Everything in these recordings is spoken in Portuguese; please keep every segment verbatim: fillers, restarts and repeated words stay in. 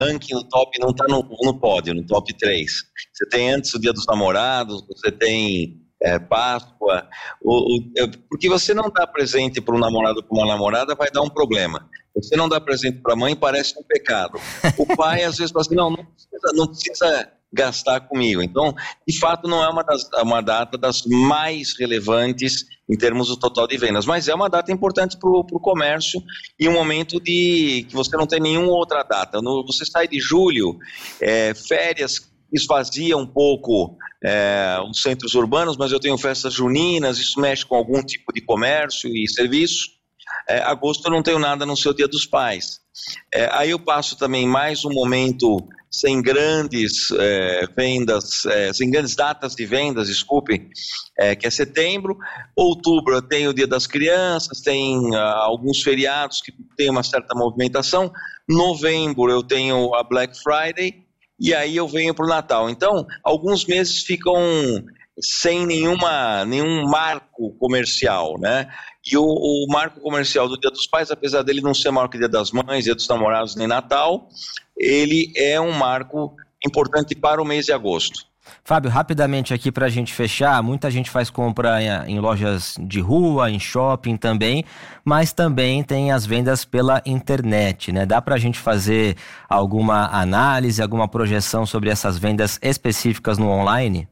ranking, no top, não está no, no pódio, no top três. Você tem antes o Dia dos Namorados, você tem é, Páscoa, o, o, porque você não dá presente para um namorado ou para uma namorada, vai dar um problema. Você não dá presente para a mãe, parece um pecado. O pai às vezes fala assim, não, não precisa, não precisa gastar comigo. Então, de fato, não é uma, das, uma data das mais relevantes em termos do total de vendas, mas é uma data importante para o comércio e um momento de que você não tem nenhuma outra data. No, você sai de julho, é, férias esvazia um pouco é, os centros urbanos, mas eu tenho festas juninas, isso mexe com algum tipo de comércio e serviço. É, agosto eu não tenho nada no seu Dia dos Pais. É, aí eu passo também mais um momento sem grandes é, vendas, é, sem grandes datas de vendas, desculpe, é, que é setembro. Outubro eu tenho o Dia das Crianças, tem ah, alguns feriados que tem uma certa movimentação. Novembro eu tenho a Black Friday e aí eu venho para o Natal. Então, alguns meses ficam sem nenhuma, nenhum marco comercial, né? E o, o marco comercial do Dia dos Pais, apesar dele não ser maior que Dia das Mães, Dia dos Namorados, nem Natal, ele é um marco importante para o mês de agosto. Fábio, rapidamente aqui para a gente fechar, muita gente faz compra em, em lojas de rua, em shopping também, mas também tem as vendas pela internet, né? Dá para a gente fazer alguma análise, alguma projeção sobre essas vendas específicas no online?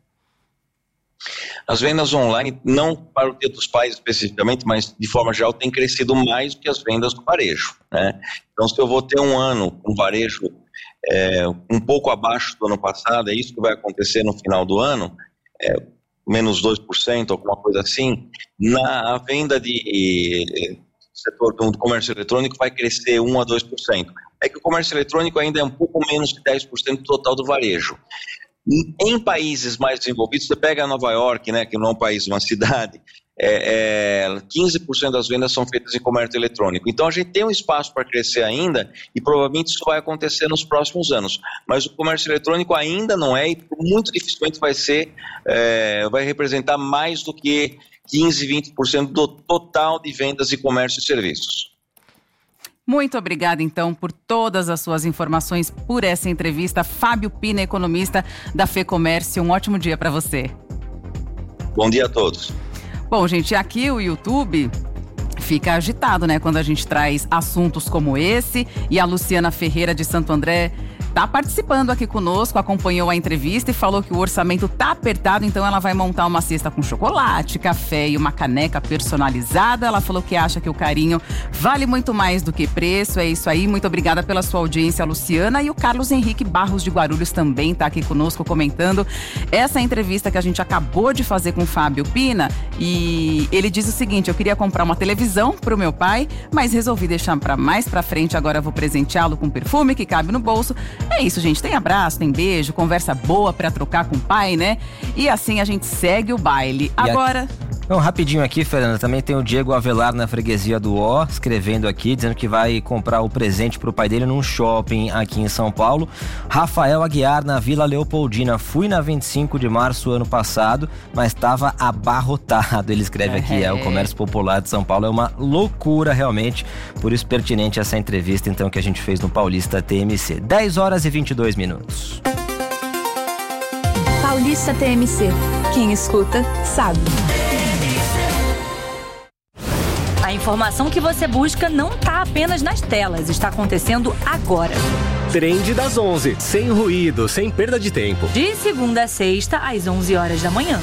As vendas online, não para o Dia dos Pais especificamente, mas de forma geral, tem crescido mais do que as vendas do varejo, né? Então, se eu vou ter um ano com varejo é, um pouco abaixo do ano passado, é isso que vai acontecer no final do ano, é, menos dois por cento, alguma coisa assim, na a venda de setor do comércio eletrônico vai crescer um a dois por cento. É que o comércio eletrônico ainda é um pouco menos de dez por cento do total do varejo. Em países mais desenvolvidos, você pega Nova York, né, que não é um país, uma cidade, é, é, quinze por cento das vendas são feitas em comércio eletrônico. Então a gente tem um espaço para crescer ainda e provavelmente isso vai acontecer nos próximos anos. Mas o comércio eletrônico ainda não é e muito dificilmente vai ser, é, vai representar mais do que quinze, vinte por cento do total de vendas de comércio e serviços. Muito obrigada, então, por todas as suas informações, por essa entrevista. Fábio Pina, economista da FEComércio. Um ótimo dia para você. Bom dia a todos. Bom, gente, aqui o YouTube fica agitado, né, quando a gente traz assuntos como esse. E a Luciana Ferreira de Santo André está participando aqui conosco, acompanhou a entrevista e falou que o orçamento está apertado, então ela vai montar uma cesta com chocolate, café e uma caneca personalizada. Ela falou que acha que o carinho vale muito mais do que preço. É isso aí, muito obrigada pela sua audiência, Luciana. E o Carlos Henrique Barros de Guarulhos também está aqui conosco comentando essa entrevista que a gente acabou de fazer com o Fábio Pina. E ele diz o seguinte: eu queria comprar uma televisão para o meu pai, mas resolvi deixar para mais para frente. Agora vou presenteá-lo com perfume que cabe no bolso. É isso, gente. Tem abraço, tem beijo, conversa boa pra trocar com o pai, né? E assim a gente segue o baile. Agora... Então, rapidinho aqui, Fernanda, também tem o Diego Avelar na freguesia do Ó, escrevendo aqui, dizendo que vai comprar o presente pro pai dele num shopping aqui em São Paulo. Rafael Aguiar na Vila Leopoldina. Fui na vinte e cinco de março ano passado, mas estava abarrotado. Ele escreve aqui, é. é o comércio popular de São Paulo. É uma loucura realmente, por isso pertinente essa entrevista então que a gente fez no Paulista T M C. dez horas e vinte e dois minutos. Paulista T M C. Quem escuta, sabe. A informação que você busca não está apenas nas telas, está acontecendo agora. Trend das onze, sem ruído, sem perda de tempo. De segunda a sexta, às onze horas da manhã.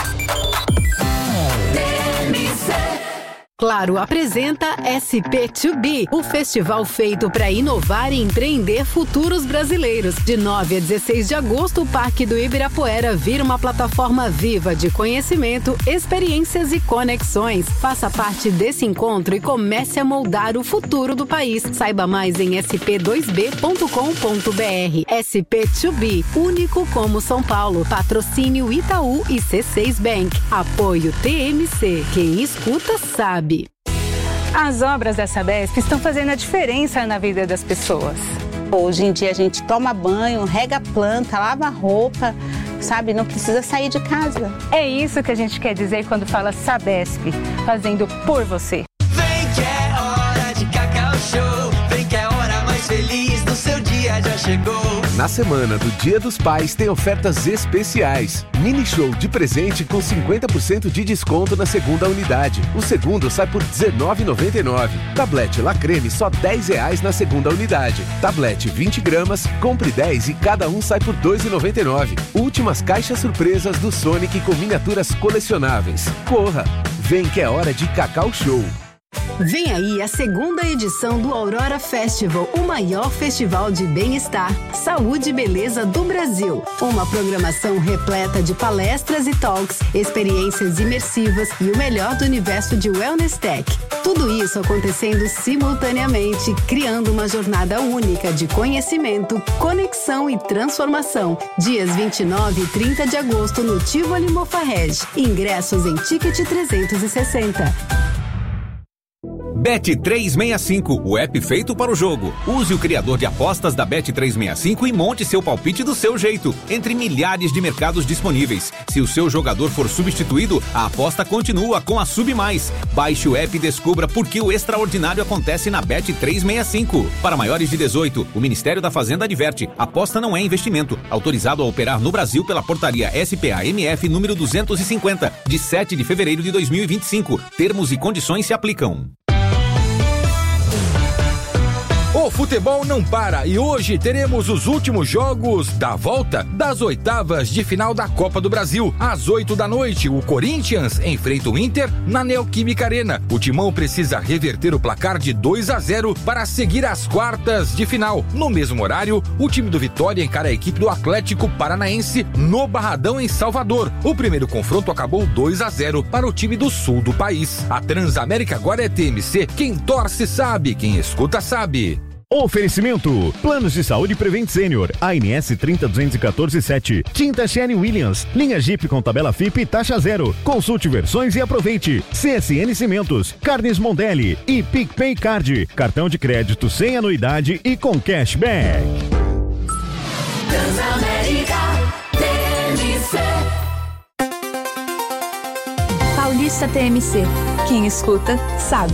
Claro apresenta S P dois B, o festival feito para inovar e empreender futuros brasileiros. De nove a dezesseis de agosto, o Parque do Ibirapuera vira uma plataforma viva de conhecimento, experiências e conexões. Faça parte desse encontro e comece a moldar o futuro do país. Saiba mais em s p dois b ponto com ponto b r. S P dois B, único como São Paulo. Patrocínio Itaú e C seis Bank. Apoio T M C. Quem escuta sabe. As obras da Sabesp estão fazendo a diferença na vida das pessoas. Hoje em dia a gente toma banho, rega a planta, lava a roupa, sabe? Não precisa sair de casa. É isso que a gente quer dizer quando fala Sabesp, fazendo por você. Vem que é hora de Cacau Show, vem que é a hora mais feliz do seu dia. dia já chegou. Na semana do Dia dos Pais tem ofertas especiais. Mini show de presente com cinquenta por cento de desconto na segunda unidade. O segundo sai por dezenove reais e noventa e nove centavos. Tablete La Creme só dez reais na segunda unidade. Tablete vinte gramas, compre dez e cada um sai por dois reais e noventa e nove centavos. Últimas caixas surpresas do Sonic com miniaturas colecionáveis. Corra! Vem que é hora de Cacau Show. Vem aí a segunda edição do Aurora Festival, o maior festival de bem-estar, saúde e beleza do Brasil. Uma programação repleta de palestras e talks, experiências imersivas e o melhor do universo de Wellness Tech. Tudo isso acontecendo simultaneamente, criando uma jornada única de conhecimento, conexão e transformação. Dias vinte e nove e trinta de agosto no Tivoli Mofarrege. Ingressos em Ticket trezentos e sessenta. Bet trezentos e sessenta e cinco, o app feito para o jogo. Use o criador de apostas da Bet trezentos e sessenta e cinco e monte seu palpite do seu jeito, entre milhares de mercados disponíveis. Se o seu jogador for substituído, a aposta continua com a Sub Mais. Baixe o app e descubra por que o extraordinário acontece na Bet trezentos e sessenta e cinco. Para maiores de dezoito, o Ministério da Fazenda adverte: aposta não é investimento. Autorizado a operar no Brasil pela portaria S P A M F número duzentos e cinquenta, de sete de fevereiro de dois mil e vinte e cinco. Termos e condições se aplicam. O futebol não para e hoje teremos os últimos jogos da volta das oitavas de final da Copa do Brasil. Às oito da noite, o Corinthians enfrenta o Inter na Neoquímica Arena. O Timão precisa reverter o placar de dois a zero para seguir às quartas de final. No mesmo horário, o time do Vitória encara a equipe do Atlético Paranaense no Barradão, em Salvador. O primeiro confronto acabou dois a zero para o time do sul do país. A Transamérica agora é T M C. Quem torce sabe, quem escuta sabe. Oferecimento: Planos de Saúde Prevent Senior, A N S trinta duzentos e quatorze sete, Tinta Sherwin Williams, linha Jeep com tabela F I P e taxa zero. Consulte versões e aproveite. C S N Cimentos, Carnes Mondelli e PicPay Card, cartão de crédito sem anuidade e com cashback. Transamérica T M C. Paulista T M C. Quem escuta, sabe.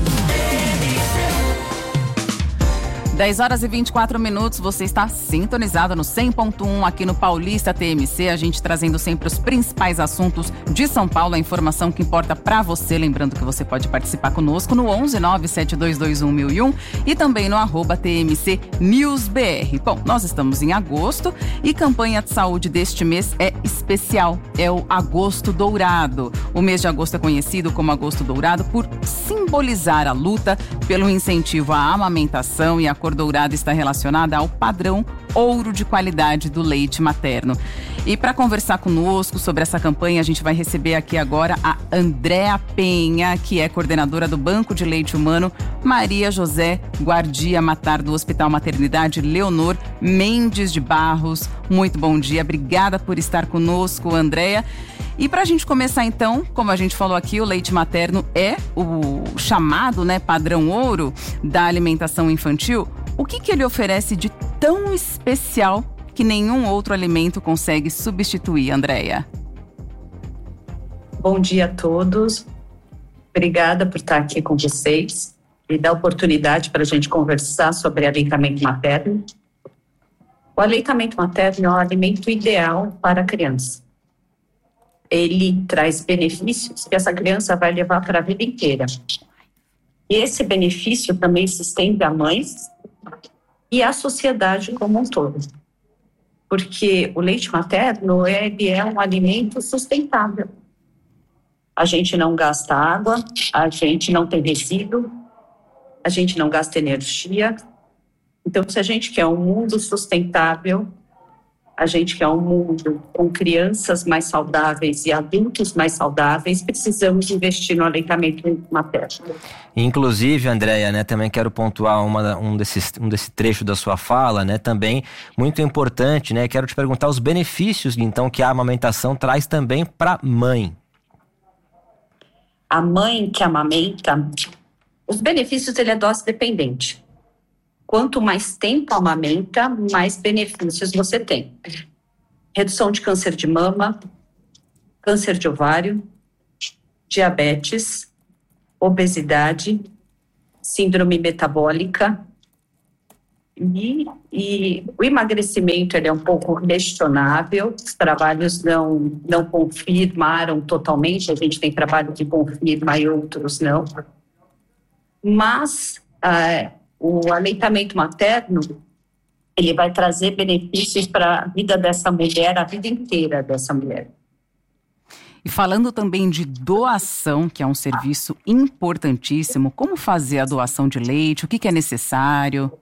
dez horas e vinte e quatro minutos, você está sintonizado no cem ponto um aqui no Paulista T M C, a gente trazendo sempre os principais assuntos de São Paulo, a informação que importa para você, lembrando que você pode participar conosco no onze nove sete dois dois um mil e um e também no arroba T M C News B R. Bom, nós estamos em agosto e campanha de saúde deste mês é especial, é o Agosto Dourado. O mês de agosto é conhecido como Agosto Dourado por simbolizar a luta pelo incentivo à amamentação, e a cor dourada está relacionada ao padrão ouro de qualidade do leite materno. E para conversar conosco sobre essa campanha, a gente vai receber aqui agora a Andréa Penha, que é coordenadora do Banco de Leite Humano Maria José Guardia Matar, do Hospital Maternidade Leonor Mendes de Barros. Muito bom dia, obrigada por estar conosco, Andréa. E para a gente começar então, como a gente falou aqui, o leite materno é o chamado, né, padrão ouro da alimentação infantil. O que, que ele oferece de tão especial que nenhum outro alimento consegue substituir, Andréa? Bom dia a todos. Obrigada por estar aqui com vocês e dar oportunidade para a gente conversar sobre aleitamento materno. O aleitamento materno é um alimento ideal para a criança. Ele traz benefícios que essa criança vai levar para a vida inteira. E esse benefício também se estende à mãe e à sociedade como um todo. Porque o leite materno ele é um alimento sustentável. A gente não gasta água, a gente não tem resíduo, a gente não gasta energia. Então, se a gente quer um mundo sustentável, a gente quer um mundo com crianças mais saudáveis e adultos mais saudáveis, precisamos investir no aleitamento materno. Inclusive, Andréa, né, também quero pontuar uma, um, desses, um desse trecho da sua fala, né, também muito importante, né, quero te perguntar os benefícios, então, que a amamentação traz também para a mãe. A mãe que amamenta, os benefícios, ele é dose dependente. Quanto mais tempo amamenta, mais benefícios você tem. Redução de câncer de mama, câncer de ovário, diabetes, obesidade, síndrome metabólica, E, e o emagrecimento ele é um pouco questionável, os trabalhos não, não confirmaram totalmente, a gente tem trabalho que confirma e outros não. Mas ah, o aleitamento materno, ele vai trazer benefícios para a vida dessa mulher, a vida inteira dessa mulher. E falando também de doação, que é um serviço importantíssimo, como fazer a doação de leite, o que, que é necessário?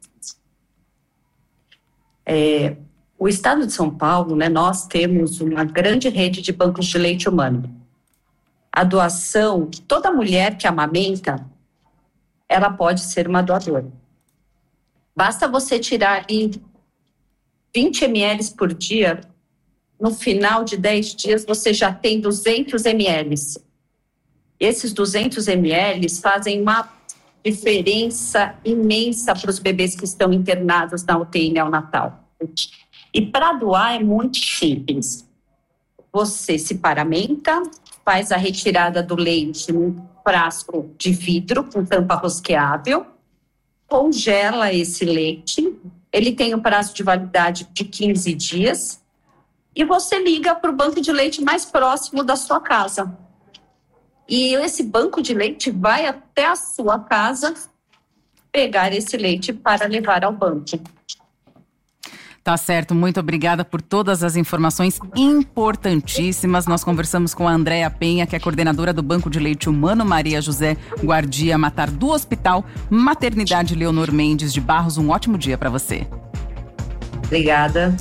É, o estado de São Paulo, né, nós temos uma grande rede de bancos de leite humano. A doação, toda mulher que amamenta, ela pode ser uma doadora. Basta você tirar ali vinte mililitros por dia, no final de dez dias você já tem duzentos mililitros. Esses duzentos mililitros fazem uma diferença imensa para os bebês que estão internados na U T I neonatal. E para doar é muito simples. Você se paramenta, faz a retirada do leite num frasco de vidro com tampa rosqueável, congela esse leite, ele tem um prazo de validade de quinze dias e você liga para o banco de leite mais próximo da sua casa. E esse banco de leite vai até a sua casa pegar esse leite para levar ao banco. Tá certo, muito obrigada por todas as informações importantíssimas. Nós conversamos com a Andréa Penha, que é coordenadora do Banco de Leite Humano Maria José Guardia Matar do Hospital Maternidade Leonor Mendes de Barros. Um ótimo dia para você. Obrigada.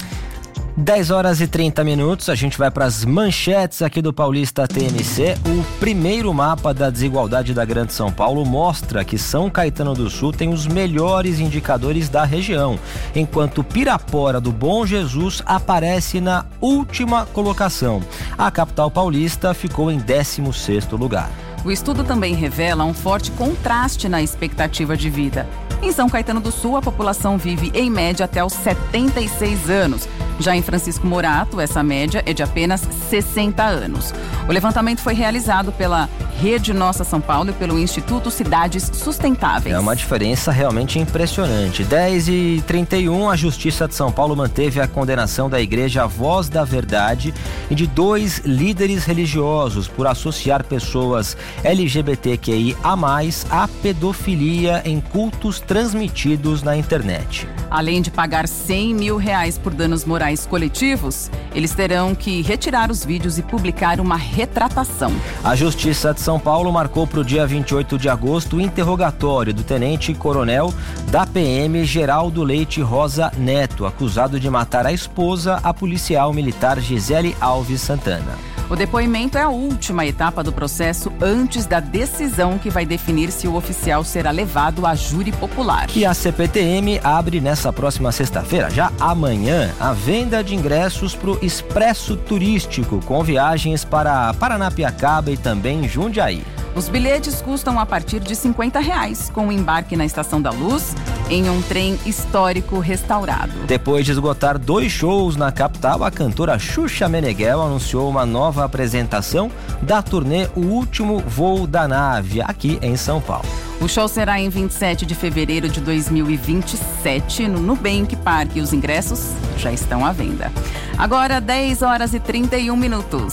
dez horas e trinta minutos, a gente vai para as manchetes aqui do Paulista T M C. O primeiro mapa da desigualdade da Grande São Paulo mostra que São Caetano do Sul tem os melhores indicadores da região, enquanto Pirapora do Bom Jesus aparece na última colocação. A capital paulista ficou em décimo sexto lugar. O estudo também revela um forte contraste na expectativa de vida. Em São Caetano do Sul, a população vive em média até os setenta e seis anos. Já em Francisco Morato, essa média é de apenas sessenta anos. O levantamento foi realizado pela Rede Nossa São Paulo e pelo Instituto Cidades Sustentáveis. É uma diferença realmente impressionante. dez e trinta e um, a Justiça de São Paulo manteve a condenação da Igreja Voz da Verdade e de dois líderes religiosos por associar pessoas L G B T Q I a mais à pedofilia em cultos transmitidos na internet. Além de pagar cem mil reais por danos morais coletivos, eles terão que retirar os vídeos e publicar uma retratação. A Justiça de São Paulo marcou para o dia vinte e oito de agosto o interrogatório do tenente-coronel da P M Geraldo Leite Rosa Neto, acusado de matar a esposa, a policial militar Gisele Alves Santana. O depoimento é a última etapa do processo antes da decisão que vai definir se o oficial será levado a júri popular. E a C P T M abre nessa próxima sexta-feira, já amanhã, a venda de ingressos para o Expresso Turístico, com viagens para Paranapiacaba e também Jundiaí. Os bilhetes custam a partir de cinquenta reais, com embarque na Estação da Luz, em um trem histórico restaurado. Depois de esgotar dois shows na capital, a cantora Xuxa Meneghel anunciou uma nova apresentação da turnê O Último Voo da Nave, aqui em São Paulo. O show será em vinte e sete de fevereiro de dois mil e vinte e sete, no Nubank Park. Os ingressos já estão à venda. Agora, dez horas e trinta e um minutos.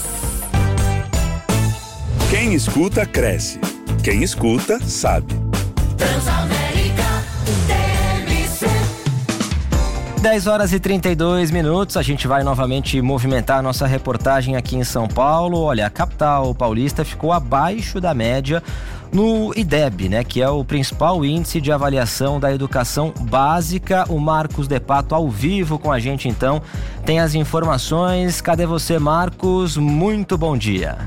Quem escuta, cresce. Quem escuta, sabe. Transamérica T M C. dez horas e trinta e dois minutos, a gente vai novamente movimentar a nossa reportagem aqui em São Paulo. Olha, a capital paulista ficou abaixo da média no I D E B, né, que é o principal índice de avaliação da educação básica. O Marcos De Pato ao vivo com a gente, então, tem as informações. Cadê você, Marcos? Muito bom dia.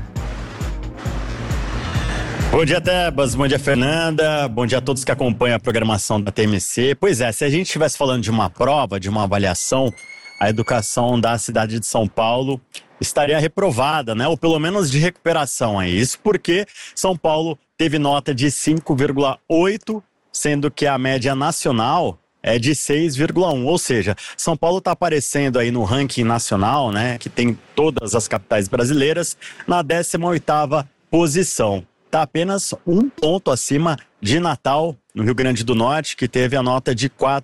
Bom dia, Tebas. Bom dia, Fernanda. Bom dia a todos que acompanham a programação da T M C. Pois é, se a gente estivesse falando de uma prova, de uma avaliação, a educação da cidade de São Paulo estaria reprovada, né? Ou pelo menos de recuperação aí. Isso porque São Paulo teve nota de cinco vírgula oito, sendo que a média nacional é de seis vírgula um, ou seja, São Paulo está aparecendo aí no ranking nacional, né? Que tem todas as capitais brasileiras, na décima oitava posição. Está apenas um ponto acima de Natal, no Rio Grande do Norte, que teve a nota de quatro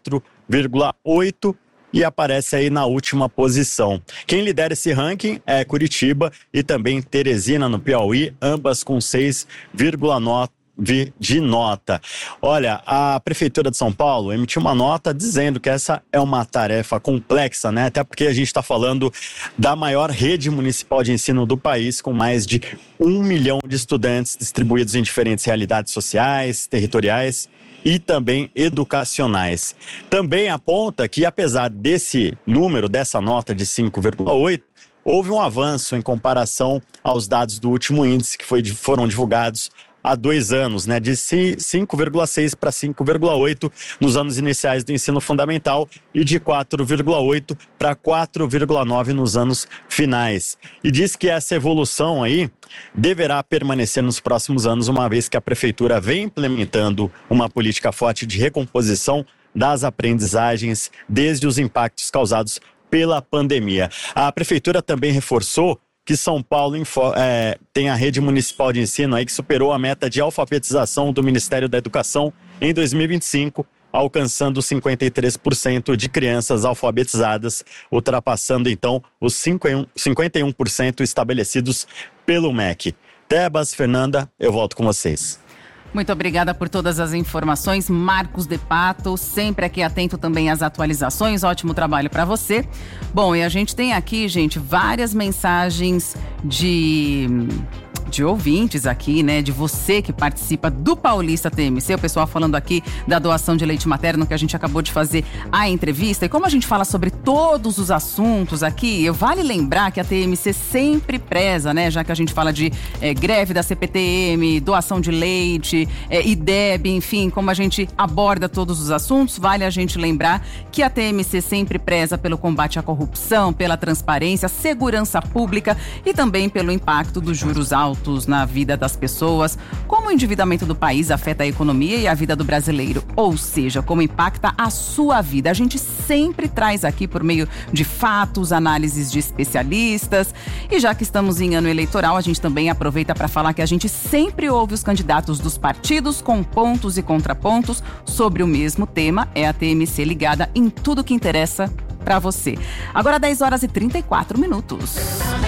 vírgula oito e aparece aí na última posição. Quem lidera esse ranking é Curitiba e também Teresina, no Piauí, ambas com seis vírgula nove de nota. Olha, a Prefeitura de São Paulo emitiu uma nota dizendo que essa é uma tarefa complexa, né? Até porque a gente está falando da maior rede municipal de ensino do país, com mais de um milhão de estudantes distribuídos em diferentes realidades sociais, territoriais e também educacionais. Também aponta que, apesar desse número, dessa nota de cinco vírgula oito, houve um avanço em comparação aos dados do último índice que foi, foram divulgados há dois anos, né, de cinco vírgula seis para cinco vírgula oito nos anos iniciais do ensino fundamental e de quatro vírgula oito para quatro vírgula nove nos anos finais. E diz que essa evolução aí deverá permanecer nos próximos anos, uma vez que a Prefeitura vem implementando uma política forte de recomposição das aprendizagens desde os impactos causados pela pandemia. A Prefeitura também reforçou que São Paulo é, tem a rede municipal de ensino aí que superou a meta de alfabetização do Ministério da Educação em dois mil e vinte e cinco, alcançando cinquenta e três por cento de crianças alfabetizadas, ultrapassando então os cinquenta e um por cento estabelecidos pelo M E C. Tebas, Fernanda, eu volto com vocês. Muito obrigada por todas as informações, Marcos de Pato, sempre aqui atento também às atualizações, ótimo trabalho para você. Bom, e a gente tem aqui, gente, várias mensagens de... de ouvintes aqui, né, de você que participa do Paulista T M C, o pessoal falando aqui da doação de leite materno que a gente acabou de fazer a entrevista. E como a gente fala sobre todos os assuntos aqui, eu vale lembrar que a T M C sempre preza, né, já que a gente fala de é, greve da C P T M, doação de leite, é, I D E B, enfim, como a gente aborda todos os assuntos, vale a gente lembrar que a T M C sempre preza pelo combate à corrupção, pela transparência, segurança pública e também pelo impacto dos juros altos na vida das pessoas, como o endividamento do país afeta a economia e a vida do brasileiro, ou seja, como impacta a sua vida. A gente sempre traz aqui por meio de fatos, análises de especialistas, e já que estamos em ano eleitoral, a gente também aproveita para falar que a gente sempre ouve os candidatos dos partidos com pontos e contrapontos sobre o mesmo tema. É a T M C ligada em tudo que interessa para você. Agora dez horas e trinta e quatro minutos.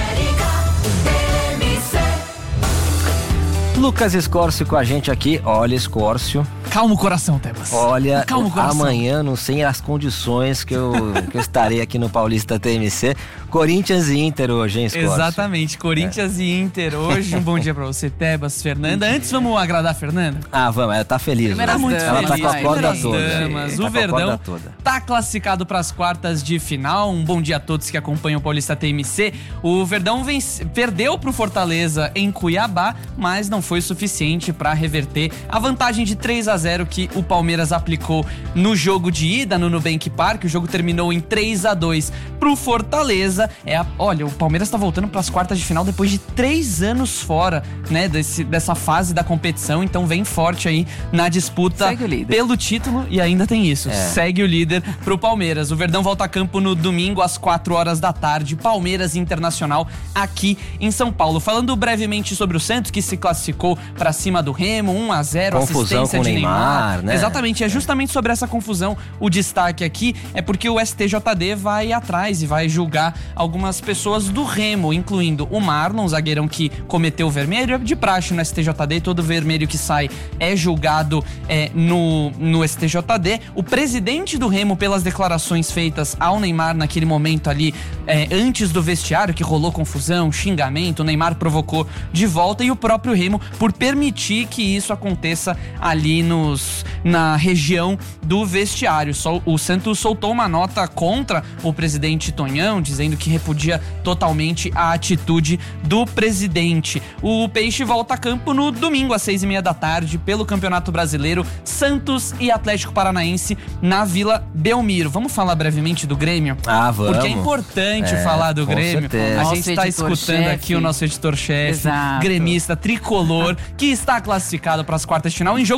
Lucas Escórcio com a gente aqui. Olha, Escórcio. Calma o coração, Tebas. Olha, Calma o coração. Amanhã não sei as condições que eu, que eu estarei aqui no Paulista T M C. Corinthians e Inter hoje, hein, Escórcio? Exatamente, Corinthians é. e Inter hoje. Um bom dia pra você, Tebas, Fernanda. Antes, vamos agradar a Fernanda? Ah, vamos, ela tá feliz. Ela tá muito ela feliz. Ela tá com a corda toda. Damas. Tá o Verdão tá classificado pras quartas de final. Um bom dia a todos que acompanham o Paulista T M C. O Verdão vence, perdeu pro Fortaleza em Cuiabá, mas não foi suficiente pra reverter a vantagem de três a zero que o Palmeiras aplicou no jogo de ida no Nubank Park. O jogo terminou em três a dois pro Fortaleza. É a, olha, o Palmeiras tá voltando pras quartas de final depois de três anos fora, né, desse, dessa fase da competição. Então vem forte aí na disputa pelo título e ainda tem isso. É. Segue o líder pro Palmeiras. O Verdão volta a campo no domingo às quatro horas da tarde. Palmeiras Internacional aqui em São Paulo. Falando brevemente sobre o Santos, que se classificou pra cima do Remo, um a zero, confusão assistência com de Neymar. Neymar, né? Exatamente, é justamente sobre essa confusão o destaque aqui é porque o S T J D vai atrás e vai julgar algumas pessoas do Remo, incluindo o Marlon, zagueirão que cometeu o vermelho. É de praxe no S T J D, todo vermelho que sai é julgado é, no, no S T J D. O presidente do Remo, pelas declarações feitas ao Neymar naquele momento ali, é, antes do vestiário, que rolou confusão, xingamento, o Neymar provocou de volta, e o próprio Remo por permitir que isso aconteça ali nos, na região do vestiário. Só, o Santos soltou uma nota contra o presidente Tonhão, dizendo que repudia totalmente a atitude do presidente. O Peixe volta a campo no domingo às seis e meia da tarde pelo Campeonato Brasileiro, Santos e Atlético Paranaense na Vila Belmiro. Vamos falar brevemente do Grêmio? Ah, vamos. Porque é importante é, falar do Grêmio. Certeza. A gente está escutando aqui o nosso editor-chefe, gremista tricolor, que está classificado para as quartas de final em jogo polêmico.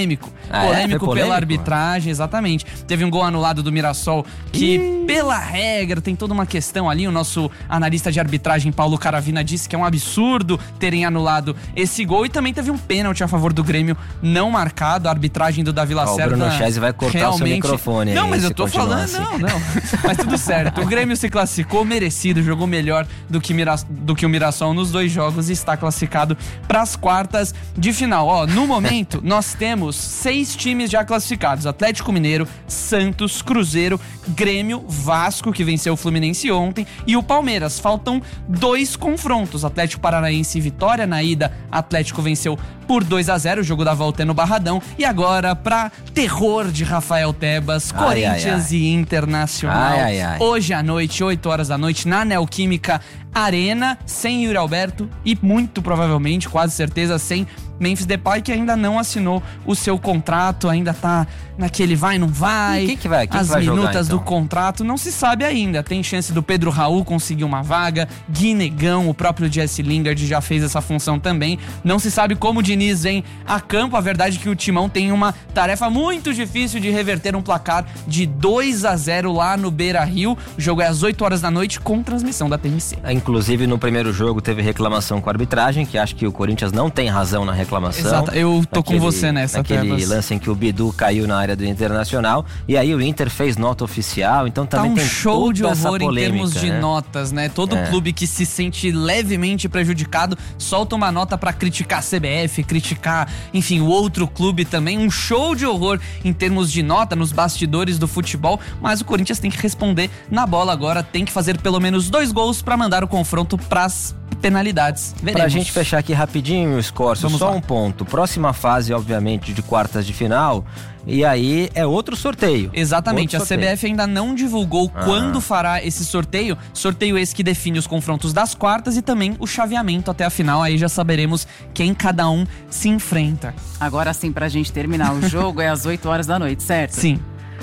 polêmico. Ah, polêmico, é? Foi pela polêmico? arbitragem, exatamente. Teve um gol anulado do Mirassol que, Ih. pela regra, tem toda uma questão ali. O nosso analista de arbitragem, Paulo Caravina, disse que é um absurdo terem anulado esse gol. E também teve um pênalti a favor do Grêmio não marcado. A arbitragem do Davi Lacerda. O Bruno Chese vai cortar realmente... o seu microfone. Não, aí, mas eu tô falando, assim. não, não. Mas tudo certo. O Grêmio se classificou, merecido, jogou melhor do que, Mira... do que o Mirassol nos dois jogos e está classificado para as quartas de final. Ó, no momento, nós temos seis times já classificados: Atlético Mineiro, Santos, Cruzeiro, Grêmio, Vasco, que venceu o Fluminense ontem, e o Palmeiras. Faltam dois confrontos: Atlético Paranaense e Vitória. Na ida, Atlético venceu por dois a zero, o jogo da volta é no Barradão. E agora, pra terror de Rafael Tebas, Ai, Corinthians ai, ai. e Internacional. Ai, ai, ai. Hoje à noite, oito horas da noite, na Neoquímica Arena, sem Yuri Alberto e muito provavelmente, quase certeza, sem Memphis Depay, que ainda não assinou o seu contrato, ainda tá naquele vai, não vai. E quem que vai, quem As que vai minutas jogar, então? do contrato não se sabe ainda. Tem chance do Pedro Raul conseguir uma vaga, Guinegão, o próprio Jesse Lingard já fez essa função também. Não se sabe como o Diniz vem a campo. A verdade é que o Timão tem uma tarefa muito difícil de reverter um placar de dois a zero lá no Beira-Rio. O jogo é às oito horas da noite com transmissão da T M C. Inclusive, no primeiro jogo teve reclamação com a arbitragem, que acho que o Corinthians não tem razão na reclamação. Exato, eu tô naquele, com você nessa, naquele Tebas. lance em que o Bidu caiu na área do Internacional, e aí o Inter fez nota oficial, então também tá um tem show de toda essa horror polêmica, em termos de né? notas, né? Todo É. clube que se sente levemente prejudicado solta uma nota pra criticar a C B F, criticar, enfim, o outro clube também. Um show de horror em termos de nota nos bastidores do futebol, mas o Corinthians tem que responder na bola agora, tem que fazer pelo menos dois gols pra mandar o confronto pras penalidades. Veremos. Pra gente fechar aqui rapidinho, Scorcio, Vamos só lá. um ponto. Próxima fase, obviamente, de quartas de final, e aí é outro sorteio. Exatamente, Outro a C B F ainda não divulgou Ah. quando fará esse sorteio. Sorteio esse que define os confrontos das quartas e também o chaveamento até a final. Aí já saberemos quem cada um se enfrenta. Agora sim, pra gente terminar o jogo, é às oito horas da noite, certo? Sim.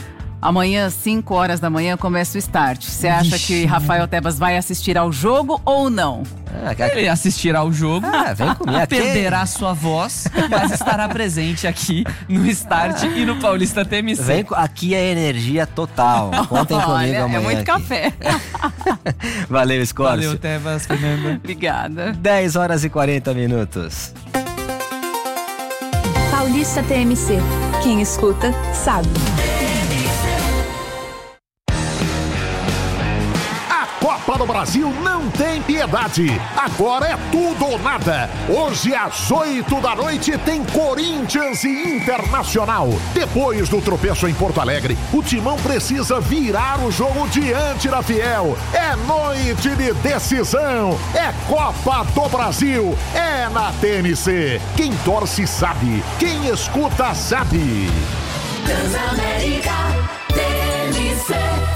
Amanhã, cinco horas da manhã, começa o start. Você acha Vixe. que Rafael Tebas vai assistir ao jogo ou não? Ele assistirá ao jogo, Ah, vem comigo. Aqui- perderá sua voz, mas estará presente aqui no Start e no Paulista T M C. Vem, co- aqui é energia total. Contem comigo Olha, amanhã. é muito aqui. café. Valeu, Scorcio. Valeu, Tebas, Fernanda. Obrigada. dez horas e quarenta minutos. Paulista T M C. Quem escuta, sabe. Copa do Brasil não tem piedade. Agora é tudo ou nada. Hoje às oito da noite tem Corinthians e Internacional. Depois do tropeço em Porto Alegre, o Timão precisa virar o jogo diante da Fiel. É noite de decisão. É Copa do Brasil. É na T N C. Quem torce sabe. Quem escuta sabe. Transamérica T N C.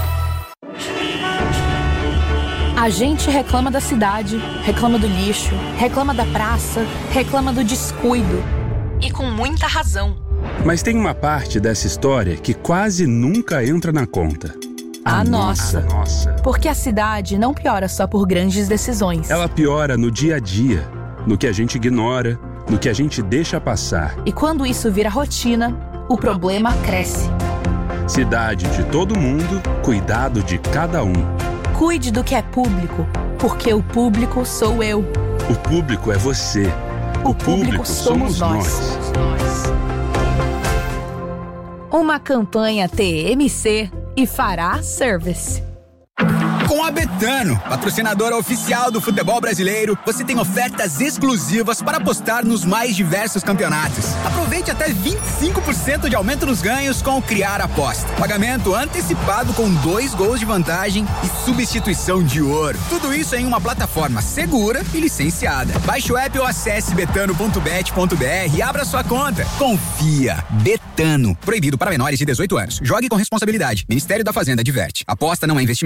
A gente reclama da cidade, reclama do lixo, reclama da praça, reclama do descuido. E com muita razão. Mas tem uma parte dessa história que quase nunca entra na conta. A nossa. nossa. Porque a cidade não piora só por grandes decisões. Ela piora no dia a dia, no que a gente ignora, no que a gente deixa passar. E quando isso vira rotina, o problema cresce. Cidade de todo mundo, cuidado de cada um. Cuide do que é público, porque o público sou eu. O público é você. O, o público, público somos, somos nós. nós. Uma campanha T M C e Fará Service. Com a Betano, patrocinadora oficial do futebol brasileiro, você tem ofertas exclusivas para apostar nos mais diversos campeonatos. Aproveite até vinte e cinco por cento de aumento nos ganhos com o Criar Aposta. Pagamento antecipado com dois gols de vantagem e substituição de ouro. Tudo isso em uma plataforma segura e licenciada. Baixe o app ou acesse betano ponto bet ponto br e abra sua conta. Confia. Betano. Proibido para menores de dezoito anos. Jogue com responsabilidade. Ministério da Fazenda adverte. Aposta não é investimento.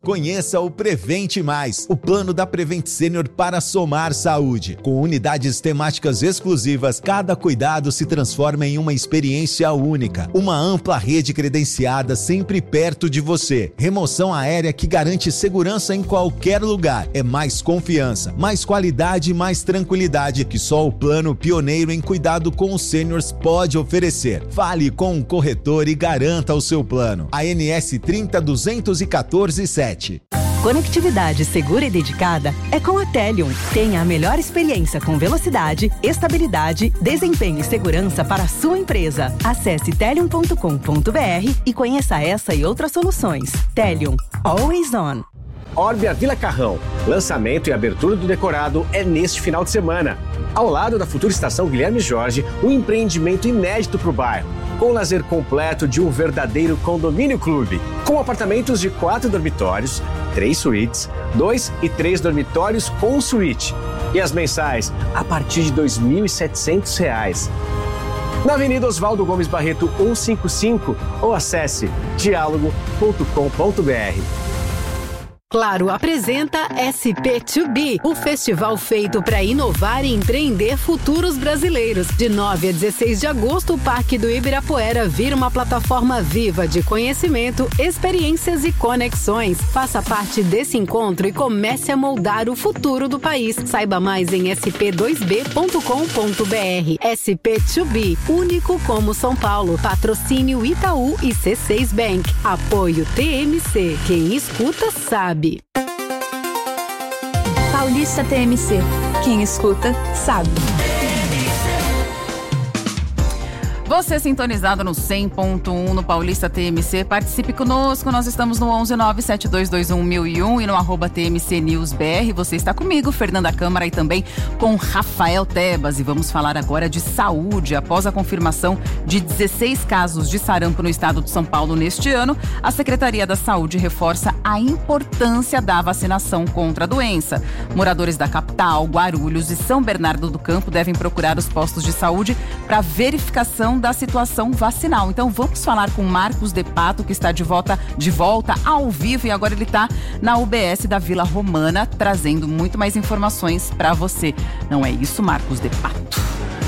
Conheça o Prevente Mais, o plano da Prevent Senior para somar saúde. Com unidades temáticas exclusivas, cada cuidado se transforma em uma experiência única. Uma ampla rede credenciada sempre perto de você. Remoção aérea que garante segurança em qualquer lugar. É mais confiança, mais qualidade e mais tranquilidade que só o plano pioneiro em cuidado com os sêniors pode oferecer. Fale com o corretor e garanta o seu plano. A N S trinta duzentos e quatorze sete. Conectividade segura e dedicada é com a Telium. Tenha a melhor experiência com velocidade, estabilidade, desempenho e segurança para a sua empresa. Acesse telium ponto com ponto b r e conheça essa e outras soluções. Telium. Always on. Orbia Vila Carrão. Lançamento e abertura do decorado é neste final de semana. Ao lado da futura estação Guilherme Jorge, um empreendimento inédito para o bairro, com o lazer completo de um verdadeiro condomínio clube, com apartamentos de quatro dormitórios, três suítes, dois e três dormitórios com suíte. E as mensais a partir de dois mil e setecentos reais. Na Avenida Oswaldo Gomes Barreto cento e cinquenta e cinco ou acesse diálogo ponto com ponto b r. Claro apresenta S P dois B, o festival feito para inovar e empreender futuros brasileiros. De nove a dezesseis de agosto, o Parque do Ibirapuera vira uma plataforma viva de conhecimento, experiências e conexões. Faça parte desse encontro e comece a moldar o futuro do país. Saiba mais em s p dois b ponto com ponto b r. S P dois B, único como São Paulo. Patrocínio Itaú e C seis Bank. Apoio T M C. Quem escuta sabe. Paulista T M C. Quem escuta, sabe. Você sintonizado no cem ponto um no Paulista T M C, participe conosco, nós estamos no onze nove sete dois dois um mil e um e no arroba T M C News B R. Você está comigo, Fernanda Câmara, e também com Rafael Tebas, e vamos falar agora de saúde. Após a confirmação de dezesseis casos de sarampo no estado de São Paulo neste ano, a Secretaria da Saúde reforça a importância da vacinação contra a doença. Moradores da capital, Guarulhos e São Bernardo do Campo devem procurar os postos de saúde para verificação da situação vacinal. Então vamos falar com Marcos De Pato, que está de volta, de volta ao vivo, e agora ele está na U B S da Vila Romana, trazendo muito mais informações para você. Não é isso, Marcos De Pato?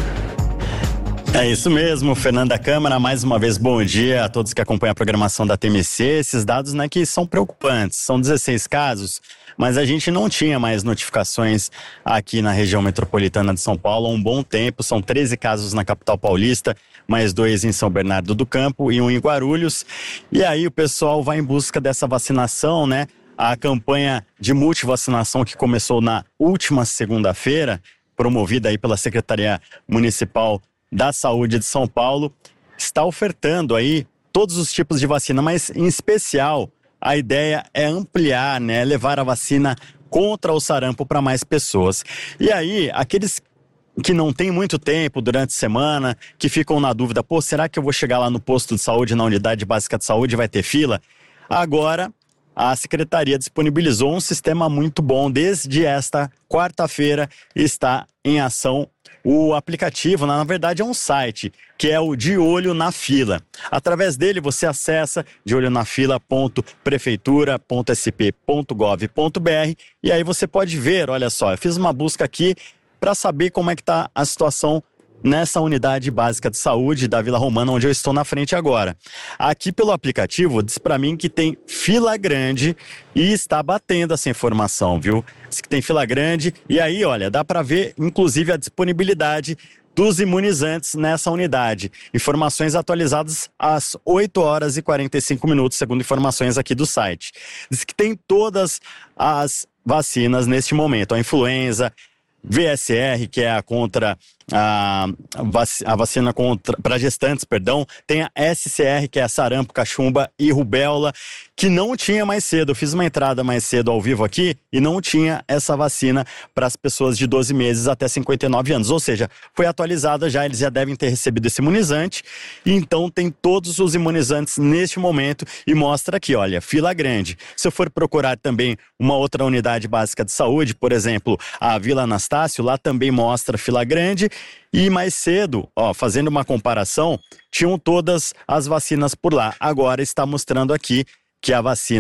É isso mesmo, Fernanda Câmara, mais uma vez bom dia a todos que acompanham a programação da T M C. Esses dados, né, que são preocupantes, são dezesseis casos, mas a gente não tinha mais notificações aqui na região metropolitana de São Paulo há um bom tempo. São treze casos na capital paulista, mais dois em São Bernardo do Campo e um em Guarulhos. E aí o pessoal vai em busca dessa vacinação, né? A campanha de multivacinação que começou na última segunda-feira, promovida aí pela Secretaria Municipal da Saúde de São Paulo, está ofertando aí todos os tipos de vacina, mas em especial a ideia é ampliar, né, levar a vacina contra o sarampo para mais pessoas. E aí, aqueles que não têm muito tempo durante a semana, que ficam na dúvida, pô, será que eu vou chegar lá no posto de saúde, na unidade básica de saúde, vai ter fila? Agora, a Secretaria disponibilizou um sistema muito bom. Desde esta quarta-feira está em ação o aplicativo, na verdade é um site, que é o De Olho na Fila. Através dele você acessa de olho na fila ponto prefeitura ponto s p ponto gov ponto b r e aí você pode ver, olha só, eu fiz uma busca aqui para saber como é que está a situação nessa unidade básica de saúde da Vila Romana, onde eu estou na frente agora. Aqui pelo aplicativo, diz para mim que tem fila grande e está batendo essa informação, viu? Diz que tem fila grande e aí, olha, dá para ver inclusive a disponibilidade dos imunizantes nessa unidade. Informações atualizadas às oito horas e quarenta e cinco minutos, segundo informações aqui do site. Diz que tem todas as vacinas neste momento, a influenza, V S R, que é a contra a, a vacina contra para gestantes, perdão, tem a S C R, que é a sarampo, cachumba e rubéola, que não tinha mais cedo. Eu fiz uma entrada mais cedo ao vivo aqui e não tinha essa vacina para as pessoas de doze meses até cinquenta e nove anos, ou seja, foi atualizada já, eles já devem ter recebido esse imunizante, e então tem todos os imunizantes neste momento e mostra aqui, olha, fila grande. Se eu for procurar também uma outra unidade básica de saúde, por exemplo, a Vila Anastácio, lá também mostra fila grande. E mais cedo, ó, fazendo uma comparação, tinham todas as vacinas por lá. Agora está mostrando aqui que a vacina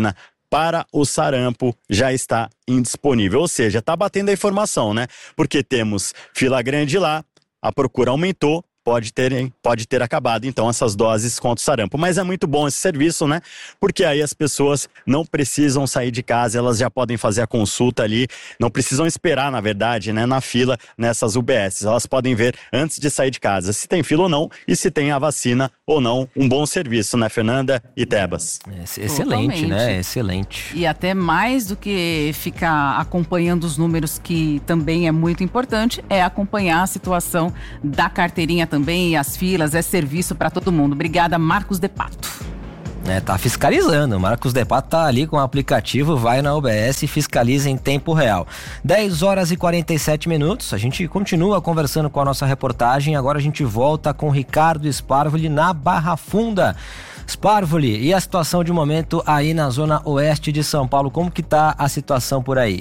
para o sarampo já está indisponível. Ou seja, está batendo a informação, né? Porque temos fila grande lá, a procura aumentou, pode ter, pode ter acabado, então, essas doses contra o sarampo. Mas é muito bom esse serviço, né? Porque aí as pessoas não precisam sair de casa, elas já podem fazer a consulta ali, não precisam esperar, na verdade, né, na fila nessas U B S. Elas podem ver antes de sair de casa se tem fila ou não e se tem a vacina ou não. Um bom serviço, né, Fernanda e Tebas? Excelente, Totalmente. né? Excelente. E até mais do que ficar acompanhando os números, que também é muito importante, é acompanhar a situação da carteirinha também. Também as filas, é serviço para todo mundo. Obrigada, Marcos De Pato. É, tá fiscalizando. O Marcos De Pato tá ali com o aplicativo, vai na U B S e fiscaliza em tempo real. dez horas e quarenta e sete minutos. A gente continua conversando com a nossa reportagem. Agora a gente volta com Ricardo Sparvoli na Barra Funda. Sparvoli, e a situação de momento aí na zona oeste de São Paulo? Como que tá a situação por aí?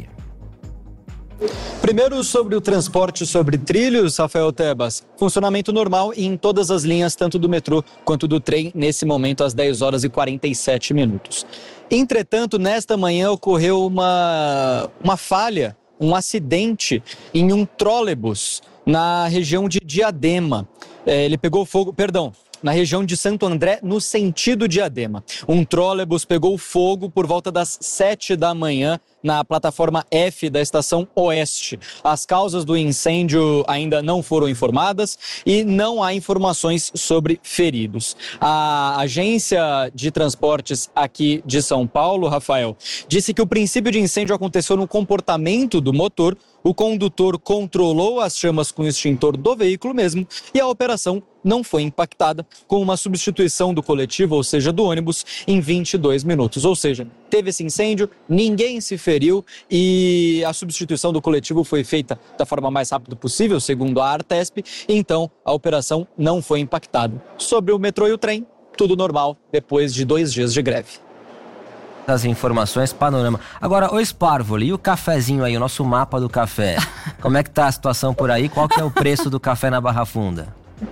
Primeiro, sobre o transporte sobre trilhos, Rafael Tebas, funcionamento normal em todas as linhas, tanto do metrô quanto do trem, nesse momento às dez horas e quarenta e sete minutos. Entretanto, nesta manhã ocorreu uma, uma falha, um acidente em um trólebus na região de Diadema. É, ele pegou fogo, perdão, na região de Santo André, no sentido Diadema. Um trólebus pegou fogo por volta das sete da manhã na plataforma F da estação Oeste. As causas do incêndio ainda não foram informadas e não há informações sobre feridos. A agência de transportes aqui de São Paulo, Rafael, disse que o princípio de incêndio aconteceu no comportamento do motor. O condutor controlou as chamas com o extintor do veículo mesmo e a operação não foi impactada, com uma substituição do coletivo, ou seja, do ônibus, em vinte e dois minutos. Ou seja, teve esse incêndio, ninguém se feriu e a substituição do coletivo foi feita da forma mais rápida possível, segundo a Artesp, então a operação não foi impactada. Sobre o metrô e o trem, tudo normal depois de dois dias de greve. As informações, panorama. Agora, o Sparvoli, e o cafezinho aí, o nosso mapa do café? Como é que tá a situação por aí? Qual que é o preço do café na Barra Funda?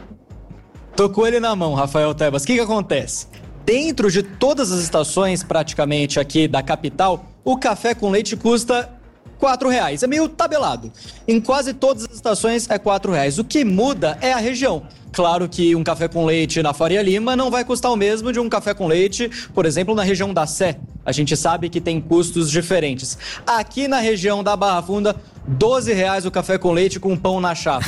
Tô com ele na mão, Rafael Tebas. O que que acontece? Dentro de todas as estações, praticamente aqui da capital, o café com leite custa quatro reais. É meio tabelado. Em quase todas as estações é quatro reais. O que muda é a região. Claro que um café com leite na Faria Lima não vai custar o mesmo de um café com leite, por exemplo, na região da Sé. A gente sabe que tem custos diferentes. Aqui na região da Barra Funda, doze reais o café com leite com pão na chapa.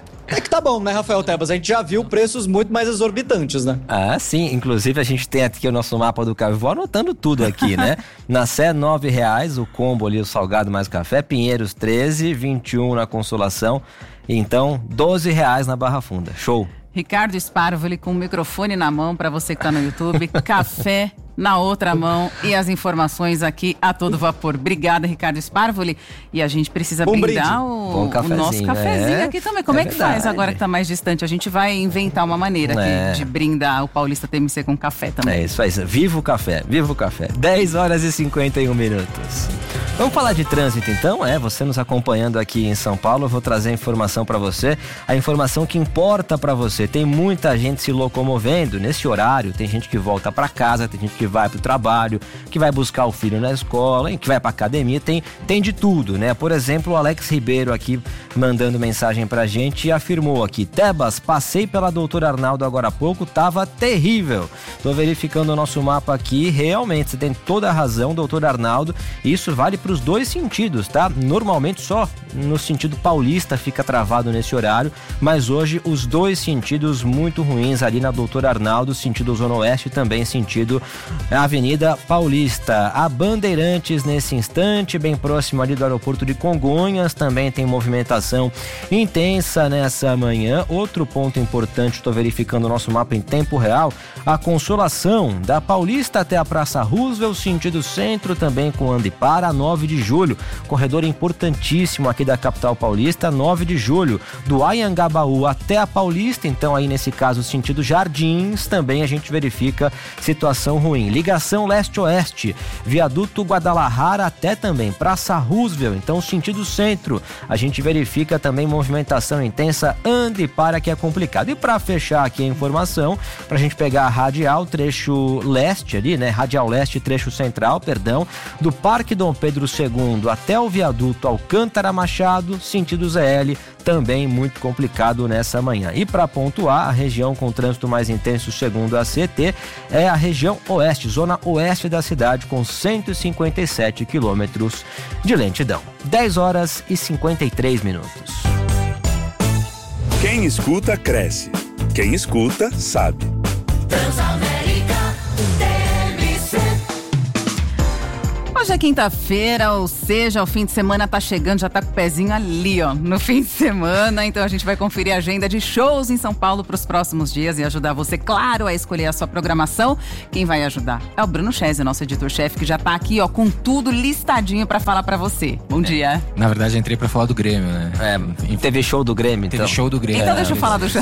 É que tá bom, né, Rafael Tebas? A gente já viu preços muito mais exorbitantes, né? Ah, sim. Inclusive, a gente tem aqui o nosso mapa do café. Vou anotando tudo aqui, né? Na Sé, nove reais, o combo ali, o salgado mais o café. Pinheiros, treze, vinte e um na Consolação. Então, doze reais na Barra Funda. Show! Ricardo Sparvoli com o microfone na mão para você que tá no YouTube. Café na outra mão e as informações aqui a todo vapor. Obrigada, Ricardo Sparvoli. E a gente precisa Bom brindar o, o nosso cafezinho é, aqui também. Como é, é que verdade. faz agora que tá mais distante? A gente vai inventar uma maneira É. aqui de brindar o Paulista T M C com café também. É isso aí. Viva o café, viva o café. dez horas e cinquenta e um minutos. Vamos falar de trânsito então? É, você nos acompanhando aqui em São Paulo, eu vou trazer a informação para você, a informação que importa para você. Tem muita gente se locomovendo nesse horário, tem gente que volta para casa, tem gente que vai pro trabalho, que vai buscar o filho na escola, que vai pra academia, tem, tem de tudo, né? Por exemplo, o Alex Ribeiro aqui mandando mensagem pra gente e afirmou aqui: Tebas, passei pela doutora Arnaldo agora há pouco, tava terrível. Tô verificando o nosso mapa aqui, realmente, você tem toda a razão, doutor Arnaldo, e isso vale pros dois sentidos, tá? Normalmente só no sentido paulista fica travado nesse horário, mas hoje os dois sentidos muito ruins ali na doutor Arnaldo, sentido Zona Oeste e também sentido Avenida Paulista. A Bandeirantes nesse instante, bem próximo ali do aeroporto de Congonhas, também tem movimentação intensa nessa manhã. Outro ponto importante, estou verificando o nosso mapa em tempo real, a Consolação da Paulista até a Praça Roosevelt, sentido centro, também com anda e para, nove nove de julho, corredor importantíssimo aqui da capital paulista, nove de julho, do Anhangabaú até a Paulista, então aí nesse caso sentido Jardins, também a gente verifica situação ruim. Ligação leste-oeste, viaduto Guadalajara até também Praça Roosevelt, então sentido centro, a gente verifica também movimentação intensa, ande e para que é complicado. E para fechar aqui a informação, pra gente pegar a radial, trecho leste ali, né, radial leste, trecho central, perdão, do Parque Dom Pedro segundo até o viaduto Alcântara Machado, sentido Z L, também muito complicado nessa manhã. E para pontuar, a região com trânsito mais intenso, segundo a C T, é a região oeste, zona oeste da cidade, com cento e cinquenta e sete quilômetros de lentidão. dez horas e cinquenta e três minutos. Quem escuta, cresce. Quem escuta, sabe. Transamérica T M C. Hoje é quinta-feira, ou seja, o fim de semana tá chegando, já tá com o pezinho ali, ó, no fim de semana. Então a gente vai conferir a agenda de shows em São Paulo para os próximos dias e ajudar você, claro, a escolher a sua programação. Quem vai ajudar é o Bruno Chese, nosso editor-chefe, que já tá aqui, ó, com tudo listadinho para falar para você. Bom dia. Na verdade, entrei pra falar do Grêmio, né? É, teve show do Grêmio, então. Teve show do Grêmio. Então deixa eu falar do show.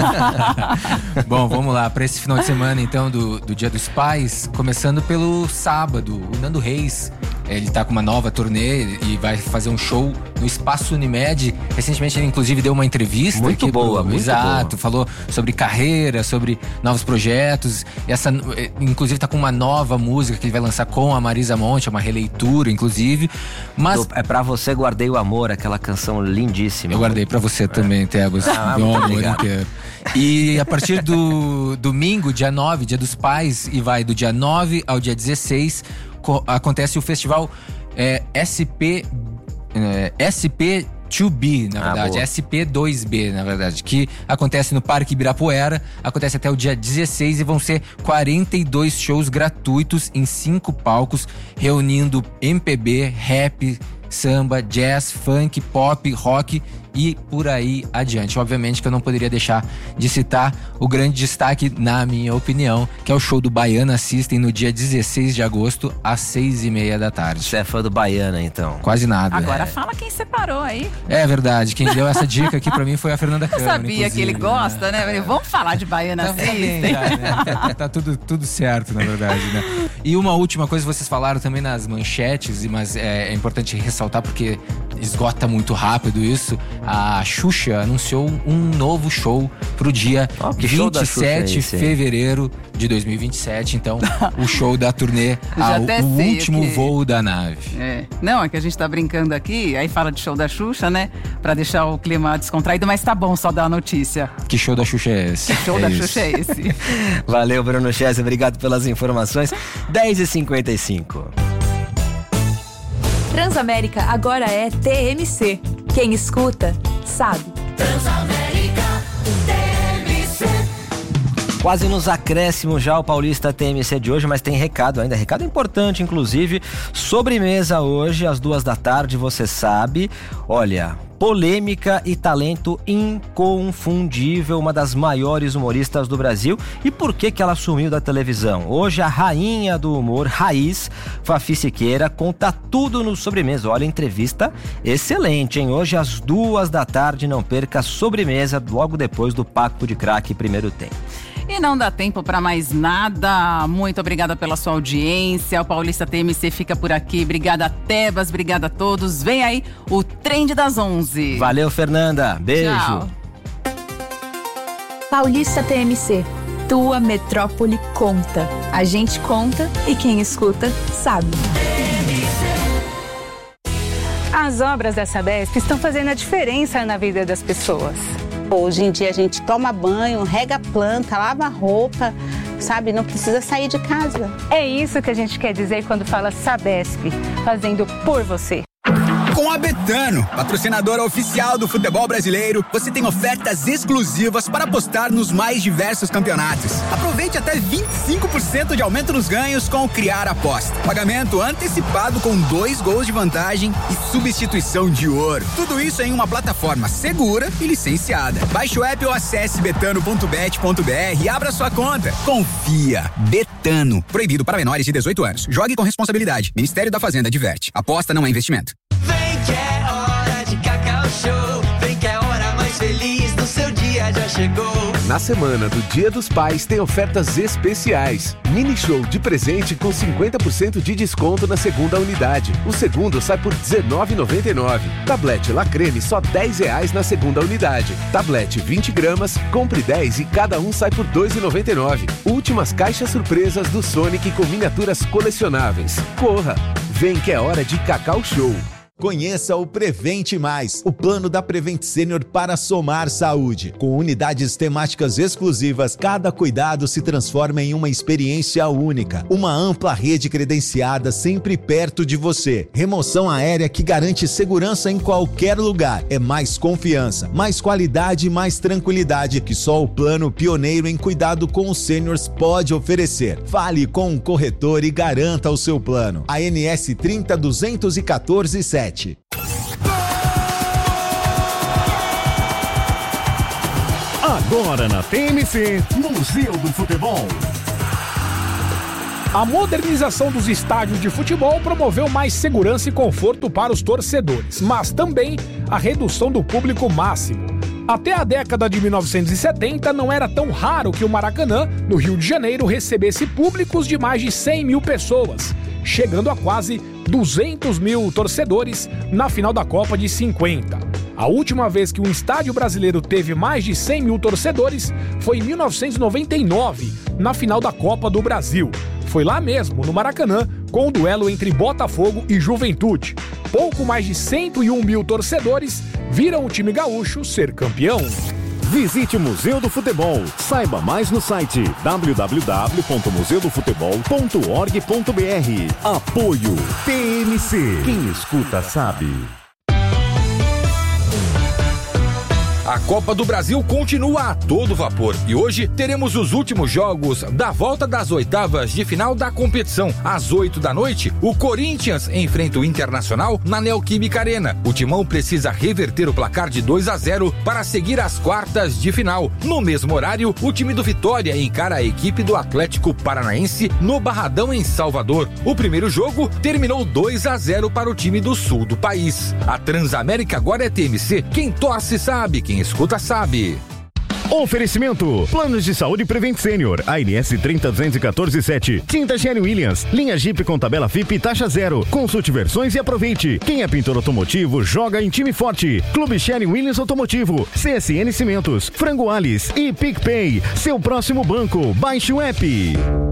Bom, vamos lá. Pra esse final de semana, então, do, do Dia dos Pais, começando pelo sábado, o Nando Reis, ele tá com uma nova turnê e vai fazer um show no Espaço Unimed. Recentemente ele inclusive deu uma entrevista. Muito aqui boa, pro, muito Exato, boa. Falou sobre carreira, sobre novos projetos. E essa, inclusive tá com uma nova música que ele vai lançar com a Marisa Monte, uma releitura, inclusive. Mas Do, é Pra Você Guardei o Amor, aquela canção lindíssima. Eu guardei pra você é. também, Tebas. Ah, Meu muito amor obrigado. inteiro. E a partir do domingo, dia nove, Dia dos Pais, e vai do dia nove ao dia dezesseis, co- acontece o festival é, S P é, S P dois B, na verdade, boa. S P dois B, na verdade, que acontece no Parque Ibirapuera, acontece até o dia dezesseis e vão ser quarenta e dois shows gratuitos em cinco palcos, reunindo M P B, rap, samba, jazz, funk, pop, rock e por aí adiante. Obviamente que eu não poderia deixar de citar o grande destaque, na minha opinião, que é o show do Baiana System no dia dezesseis de agosto, às seis e meia da tarde. Você é fã do Baiana, então? Quase nada. Agora fala quem separou aí. É verdade, quem deu essa dica aqui pra mim foi a Fernanda Eu Câmara. sabia que ele gosta, né? É. Vamos falar de Baiana Tá System. bem, já, né? tá, tá tudo, tudo certo, na verdade, né? E uma última coisa, vocês falaram também nas manchetes, mas é, é importante ressaltar porque esgota muito rápido isso. A Xuxa anunciou um novo show pro dia oh, vinte e sete de fevereiro de dois mil e vinte e sete. Então, o show da turnê, a, o último que... voo da nave. É. Não, é que a gente tá brincando aqui, aí fala de show da Xuxa, né? Pra deixar o clima descontraído, mas tá bom só dar a notícia. Que show da Xuxa é esse? Que show é da isso. Xuxa é esse? Valeu, Bruno Chese, obrigado pelas informações. dez e cinquenta e cinco. Transamérica agora é T M C. Quem escuta, sabe. Transamérica T M C. Quase nos acréscimos já o Paulista T M C de hoje, mas tem recado ainda, recado importante, inclusive, sobremesa hoje, às duas da tarde, você sabe, olha... Polêmica e talento inconfundível, uma das maiores humoristas do Brasil. E por que que ela sumiu da televisão? Hoje a rainha do humor, raiz, Fafi Siqueira, conta tudo no Sobremesa. Olha, entrevista excelente, hein? Hoje às duas da tarde, não perca a sobremesa, logo depois do Papo de Craque Primeiro Tempo. E não dá tempo para mais nada. Muito obrigada pela sua audiência. O Paulista T M C fica por aqui. Obrigada, Tebas. Obrigada a todos. Vem aí o Trend das onze. Valeu, Fernanda. Beijo. Tchau. Paulista T M C. Tua metrópole conta. A gente conta e quem escuta sabe. As obras da Sabesp estão fazendo a diferença na vida das pessoas. Hoje em dia a gente toma banho, rega a planta, lava a roupa, sabe? Não precisa sair de casa. É isso que a gente quer dizer quando fala Sabesp, fazendo por você. Com a Betano, patrocinadora oficial do futebol brasileiro, você tem ofertas exclusivas para apostar nos mais diversos campeonatos. Aproveite até vinte e cinco por cento de aumento nos ganhos com o Criar Aposta. Pagamento antecipado com dois gols de vantagem e substituição de ouro. Tudo isso em uma plataforma segura e licenciada. Baixe o app ou acesse betano ponto bet ponto br e abra sua conta. Confia. Betano. Proibido para menores de dezoito anos. Jogue com responsabilidade. Ministério da Fazenda adverte. Aposta não é investimento. Vem que é hora de Cacau Show. Vem que é a hora mais feliz do seu dia já chegou. Na semana do Dia dos Pais tem ofertas especiais. Mini show de presente com cinquenta por cento de desconto na segunda unidade. O segundo sai por dezenove reais e noventa e nove centavos. Tablete La Creme só dez reais na segunda unidade. Tablete vinte gramas, compre dez e cada um sai por dois reais e noventa e nove centavos. Últimas caixas surpresas do Sonic com miniaturas colecionáveis. Corra! Vem que é hora de Cacau Show. Conheça o Prevente Mais, o plano da Prevent Senior para somar saúde. Com unidades temáticas exclusivas, cada cuidado se transforma em uma experiência única. Uma ampla rede credenciada sempre perto de você. Remoção aérea que garante segurança em qualquer lugar. É mais confiança, mais qualidade e mais tranquilidade que só o plano pioneiro em cuidado com os seniors pode oferecer. Fale com o corretor e garanta o seu plano. A N S trinta duzentos e quatorze sete. Agora na T M C, Museu do Futebol. A modernização dos estádios de futebol promoveu mais segurança e conforto para os torcedores, mas também a redução do público máximo. Até a década de mil novecentos e setenta, não era tão raro que o Maracanã, no Rio de Janeiro, recebesse públicos de mais de cem mil pessoas, chegando a quase duzentos mil torcedores na final da Copa de cinquenta. A última vez que um estádio brasileiro teve mais de cem mil torcedores foi em mil novecentos e noventa e nove, na final da Copa do Brasil. Foi lá mesmo, no Maracanã, com o duelo entre Botafogo e Juventude. Pouco mais de cento e um mil torcedores viram o time gaúcho ser campeão. Visite o Museu do Futebol. Saiba mais no site w w w ponto museu do futebol ponto org ponto b r. Apoio T M C. Quem escuta sabe. A Copa do Brasil continua a todo vapor e hoje teremos os últimos jogos da volta das oitavas de final da competição. Às oito da noite, o Corinthians enfrenta o Internacional na Neoquímica Arena. O Timão precisa reverter o placar de dois a zero para seguir as quartas de final. No mesmo horário, o time do Vitória encara a equipe do Atlético Paranaense no Barradão, em Salvador. O primeiro jogo terminou dois a zero para o time do sul do país. A Transamérica agora é T M C. Quem torce sabe, quem escuta sabe. Oferecimento: Planos de Saúde Prevent Senior, A N S trinta duzentos e quatorze sete. Tinta Sherwin Williams, linha Jeep com tabela F I P e taxa zero. Consulte versões e aproveite. Quem é pintor automotivo joga em time forte. Clube Sherwin Williams Automotivo, C S N Cimentos, Frango Alice e PicPay. Seu próximo banco. Baixe o app.